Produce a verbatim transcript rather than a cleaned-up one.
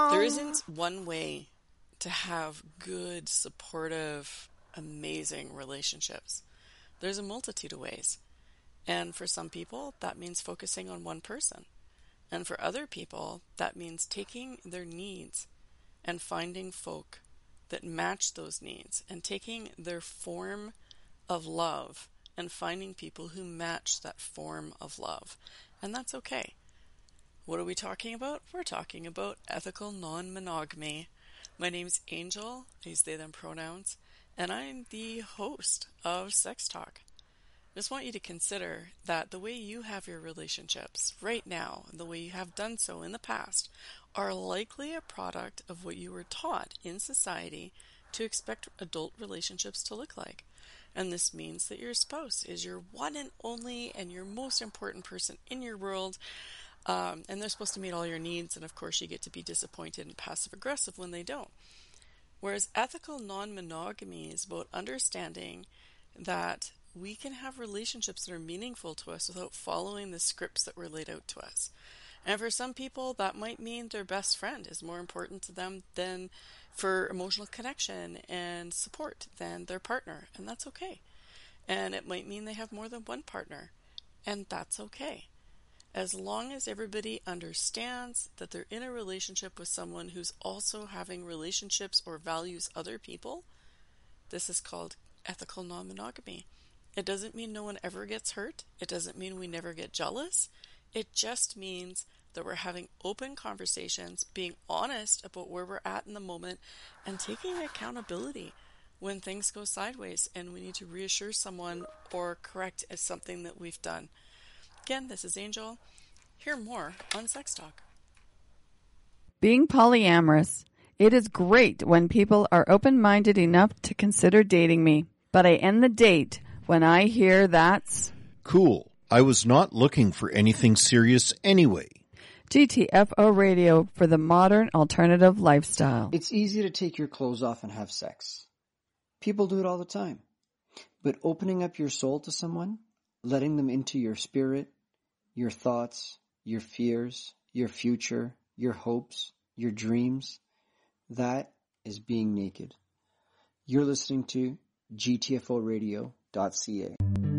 There isn't one way to have good, supportive, amazing relationships. There's a multitude of ways. And for some people, that means focusing on one person. And for other people, that means taking their needs and finding folk that match those needs and taking their form of love and finding people who match that form of love. And that's okay. What are we talking about? We're talking about ethical non-monogamy. My name's Angel, I use they, them pronouns, and I'm the host of Sex Talk. I just want you to consider that the way you have your relationships right now, and the way you have done so in the past, are likely a product of what you were taught in society to expect adult relationships to look like. And this means that your spouse is your one and only and your most important person in your world. Um, and they're supposed to meet all your needs, and of course you get to be disappointed and passive-aggressive when they don't. Whereas ethical non-monogamy is about understanding that we can have relationships that are meaningful to us without following the scripts that were laid out to us. And for some people, that might mean their best friend is more important to them than for emotional connection and support than their partner, and that's okay. And it might mean they have more than one partner, and that's okay. As long as everybody understands that they're in a relationship with someone who's also having relationships or values other people, this is called ethical non-monogamy. It doesn't mean no one ever gets hurt. It doesn't mean we never get jealous. It just means that we're having open conversations, being honest about where we're at in the moment, and taking accountability when things go sideways and we need to reassure someone or correct as something that we've done. Again, this is Angel. Hear more on Sex Talk. Being polyamorous, it is great when people are open-minded enough to consider dating me. But I end the date when I hear that's... Cool. I was not looking for anything serious anyway. G T F O Radio for the modern alternative lifestyle. It's easy to take your clothes off and have sex. People do it all the time. But opening up your soul to someone, letting them into your spirit, your thoughts, your fears, your future, your hopes, your dreams, that is being naked. You're listening to G T F O radio dot C A.